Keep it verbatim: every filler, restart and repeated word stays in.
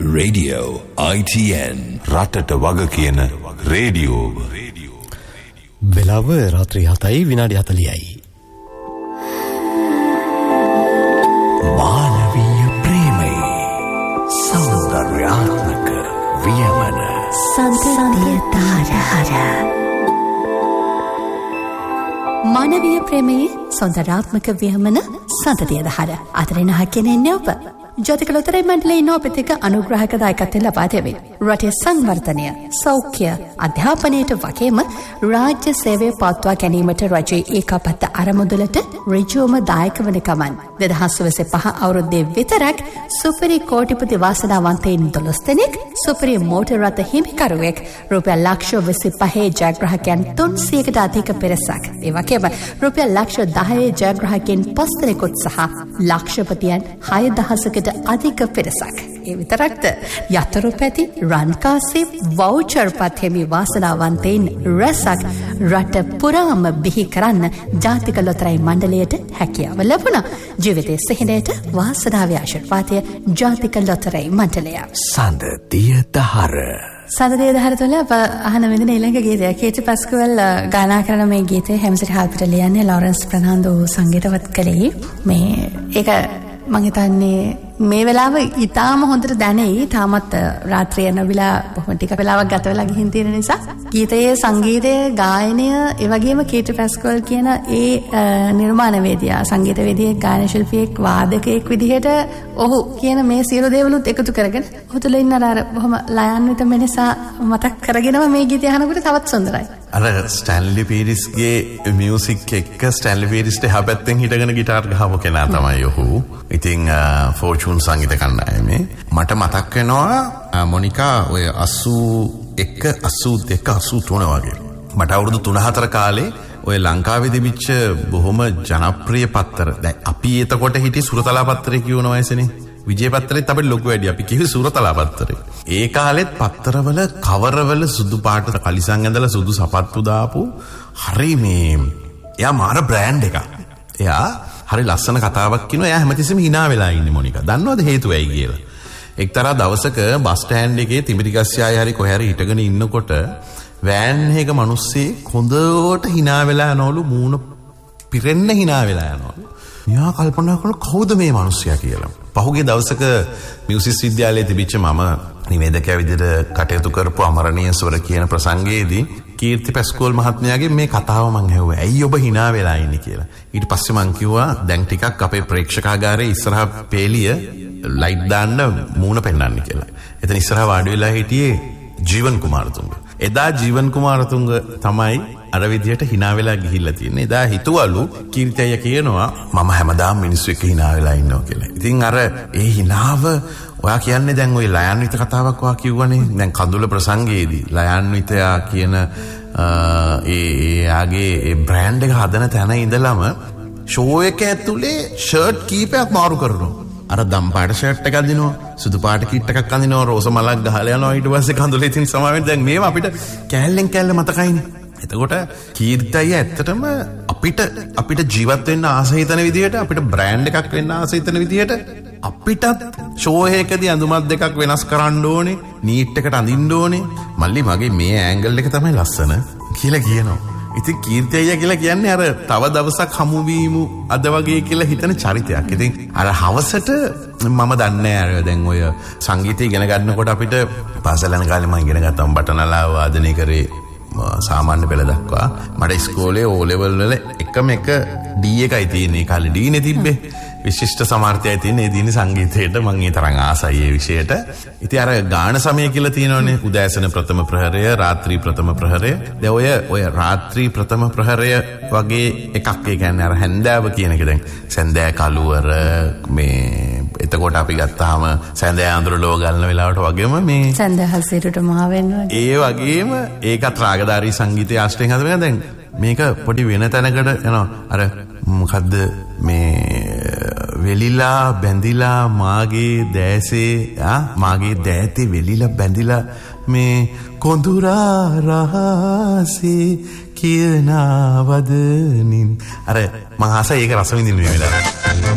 Radio I T N රටට වග කියන රේඩියෝ. වෙලාව රාත්‍රී හතයි විනාඩි හතලිහයි. මානවීය ප්‍රේමය සෞන්දර්යාත්මක වියමන සන්තතිය තාරහර. මානවීය ප්‍රේමයේ සෞන්දර්යාත්මක වියමන සන්තතිය දහර. අතරින් හකිනෙන්නේ ඔබ. ජාතික ලොතරැයි මණ්ඩලයේ නෝපතික අනුග්‍රහක දායකත්වයෙන් ලබා දෙමින් රටේ සංවර්ධනය, සෞඛ්‍ය, අධ්‍යාපනයට වගේම රාජ්‍ය සේවය පවත්වා ගැනීමට රජයේ ඒකාපත්ත අරමුදලට ඍජුවම දායක වන ගමන් දෙදහස් විසිපහ අවුරුද්දේ විතරක් සුපිරි කෝටිපති වාසනාවන්තයින් දොළොස් දෙනෙක්, සුපිරි මෝටර් රථ හිමිකරුවෙක්, රුපියල් ලක්ෂ විසිපහේ ජයග්‍රාහකයන් තුන්සියයකට අධික පිරිසක්, ඒ වගේම රුපියල් ලක්ෂ දහයේ ජයග්‍රාහකයන් පස් දෙනෙකුත් සහ ලක්ෂපතියන් හය දහසකට අධික පිරිසක්. ඒ විතරක්ද යතුරු පැති, රන්කාසි, වවුචර් පත් හිමි වාසනාවන්තයින් රැසක් රට පුරාම බිහි කරන්න ජාතික ලොතරැයි මණ්ඩලයට හැකියාව ලැබුණා. ජීවිතයේ සිහිනයට වාසනාවේ ආශිර්වාදය ජාතික ලොතරැයි මණ්ඩලය. සඳතිය දහර. සඳතිය දහර තුළ අහන විදින ඊළඟ ගීතය කේටි පැස්කුවල් ගායනා කරන මේ ගීතය හැමසිට හල්පිට ලියන්නේ ලොරන්ස් ප්‍රනාන්දු සංගීතවත් කළේ. මේ ඒක මම හිතන්නේ මේ වෙලාව ඉතාම හොඳට දැනෙයි. තාමත් රාත්‍රිය නවිලා බොහොම ටික වෙලාවක් ගත වෙලා ගිහින් තියෙන නිසා ගීතයේ සංගීතය, ගායනය, ඒ වගේම කේටි පැස්කුවල් කියන ඒ නිර්මාණවේදියා, සංගීතවේදියෙක්, ගායන ශිල්පියෙක්, වාදකයෙක් විදිහට ඔහු කියන මේ සියලු දේවලුත් එකතු කරගෙන ඔහු තුළ ඉන්න අර බොහොම ලයාන්විත මිනිසා මතක් කරගෙනම මේ ගීතය අහනකොට තවත් සුන්දරයි. අර ස්ටැන්ලි පීරිස්ගේ මියුසික් එක්ක ස්ටැන්ලි පීරිස්ට එහා පැත්තෙන් හිටගෙන ගිටාර් ගහපු කෙනා තමයි ඔහු. ඉතින් ෆෝචූන් සංගීත කණ්ඩායමේ මට මතක් වෙනවා මොනිකා ඔය අසූ එක අසූ දෙක අසූ තුන වගේ. මට අවුරුදු තුන හතර කාලේ ඔය ලංකාවේ තිබිච්ච බොහොම ජනප්‍රිය පත්තර. දැන් අපි එතකොට හිටියේ සුරතලා පත්තරේ කියවන වයසනේ. විජය පත්තරෙත් අපිට ලොකු වැඩි. අපි කිව්වේ සුරතලා පත්තරේ. ඒ කාලෙත් පත්තරවල කවරවල සුදු පාට කලිසම් ඇඳලා සුදු සපත්තු දාපු හරි මේ එයා මාර බ්‍රෑන්ඩ් එකක්. එයා හරි ලස්සන කතාවක් කියනවා. එයා හැමතිස්සෙම hina වෙලා ඉන්නේ මොනිකා. දන්නවද හේතුව ඇයි කියලා? එක්තරා දවසක බස් ස්ටෑන්ඩ් එකේ තිඹිරිගස්යායේ හරි කොහේ හරි හිටගෙන ඉන්නකොට වෑන් එකක මිනිස්සේ හොඳට hina වෙලා යනවලු, මූණ පිරෙන්න hina වෙලා යනවලු. මෙයා කල්පනා කරන කවුද මේ මිනිස්සයා කියලා. පහුගිය දවසක මියුසික් විද්‍යාලයේ තිබිච්ච මම නිවේදකයා විදිහට කටයුතු කරපු අමරණීය ස්වර කියන ප්‍රසංගයේදී කීර්ති පැස්කෝල් මහත්මයාගේ මේ කතාව මම ඇහුවා. ඇයි ඔබ hina වෙලා ඉන්නේ කියලා. ඊට පස්සේ මම කිව්වා දැන් ටිකක් අපේ ප්‍රේක්ෂකාගාරයේ ඉස්සරහා පේලිය ලයිට් දාන්න මූණ පෙන්වන්න කියලා. එතන ඉස්සරහා වාඩි වෙලා හිටියේ ජීවන් කුමාරතුංග. එදා ජීවන් කුමාරතුංග තමයි අර විදිහට hina වෙලා ගිහිල්ලා තියෙන්නේ. එදා හිතුවලු කීර්ති අයියා කියනවා මම හැමදාම මිනිස්සු එක්ක hina වෙලා ඉන්නවා කියලා. ඉතින් අර ඒ hinaව ඔයා කියන්නේ දැන් ওই ලයන්විත කතාවක් ඔයා කිව්වනේ. දැන් කඳුල ප්‍රසංගයේදී ලයන්විතයා කියන ඒ එයාගේ ඒ බ්‍රෑන්ඩ් එක හදන තැන ඉඳලම ෂෝ එක ඇතුලේ ෂර්ට් කීපයක් මාරු කරනවා. අර දම් පාට ෂර්ට් එකක් අඳිනවා, සුදු පාට කිට් එකක් අඳිනවා, රෝස මලක් ගහලා යනවා. ඊට පස්සේ කඳුලේ තියෙන සමාවෙන් දැන් මේවා අපිට කෑල්ලෙන් කෑල්ල මතකයිනේ. එතකොට කීර්ති අයියා ඇත්තටම අපිට අපිට ජීවත් වෙන්න ආස හිතන විදිහට, අපිට බ්‍රෑන්ඩ් එකක් වෙන්න ආස හිතන විදිහට අපිටත් ෂෝ එකකදී අඳුමක් දෙකක් වෙනස් කරන්න ඕනේ, නීට් එකට අඳින්න ඕනේ. මල්ලි මගේ මේ ඇන්ගල් එක තමයි ලස්සන කියලා කියනවා. ඉතින් කීර්ති අයියා කියලා කියන්නේ අර තව දවසක් හමු වීමු අද වගේ කියලා හිතන චරිතයක්. ඉතින් අර හවසට මම දන්නේ අර දැන් ඔය සංගීතය ඉගෙන ගන්නකොට අපිට පාසල් යන කාලේ මම ඉගෙන ගත්තා බටනලා වාදනය කරේ සාමාන්‍ය පෙළ දක්වා. මට ඉස්කෝලේ ඕ ලෙවල් වල එකම එක ඩී එකයි තියෙන්නේ. කාලේ ඩී නේ තිබ්බේ. විශිෂ්ට සමර්ථයයි තියෙන්නේ. ඒ දිනේ සංගීතයට මම ඒ තරම් ආසයි ඒ විෂයට. ඉතින් අර ගාන සමය කියලා තියෙනවනේ. උදෑසන ප්‍රථම ප්‍රහරය, රාත්‍රී ප්‍රථම ප්‍රහරය. දැන් ඔය ඔය රාත්‍රී ප්‍රථම ප්‍රහරය වගේ එකක්. ඒ කියන්නේ අර හැන්දෑව කියන එක. දැන් සැන්දෑ කළුවර මේ එතකොට අපි ගත්තාම සැන්දෑ අඳුර ලෝ ගන්න වෙලාවට වගේම මේ සැන්දෑ හසිරට මහ වෙනවා. ඒ වගේම ඒකත් රාගධාරී සංගීතයේ ආශ්‍රයෙන් හදනවා. දැන් මේක පොඩි වෙන තැනකට යනවා. අර මොකද්ද මේ වෙලිලා බැඳිලා මාගේ දෑසේ ආ මාගේ දෑතේ වෙලිලා බැඳිලා මේ කොඳුරා රහසේ කියනවදනින් අර මං ආසයි ඒක රස විඳින්න මේ වෙලාවට.